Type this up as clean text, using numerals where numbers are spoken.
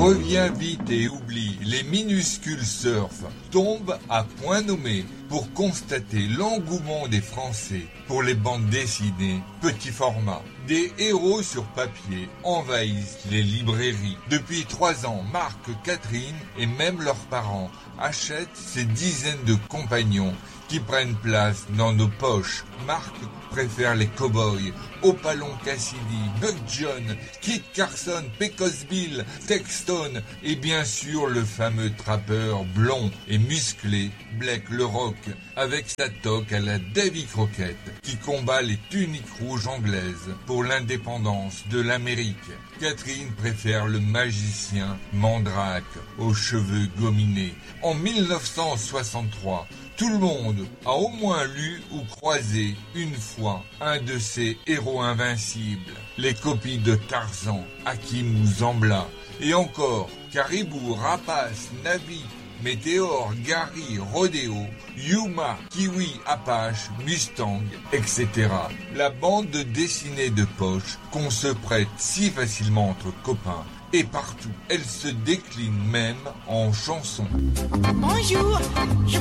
Reviens vite et oublie, les minuscules surf tombent à point nommé pour constater l'engouement des Français pour les bandes dessinées petit format. Des héros sur papier envahissent les librairies. Depuis 3 ans, Marc, Catherine et même leurs parents achètent ces dizaines de compagnons qui prennent place dans nos poches. Marc préfère les cow-boys, Opalon Cassidy, Buck John, Kit Carson, Pecos Bill, Texton et bien sûr le fameux trappeur blond et musclé Black le Rock avec sa toque à la Davy Crockett qui combat les tuniques rouges anglaises pour l'indépendance de l'Amérique. Catherine préfère le magicien Mandrake aux cheveux gominés. En 1963, tout le monde a au moins lu ou croisé une fois un de ces héros invincibles, les copies de Tarzan, Hakim ou Zambla, et encore Caribou, Rapace, Navi, Météore, Gary, Rodeo, Yuma, Kiwi, Apache, Mustang, etc. La bande dessinée de poche qu'on se prête si facilement entre copains et partout. Elle se décline même en chansons. Bonjour, je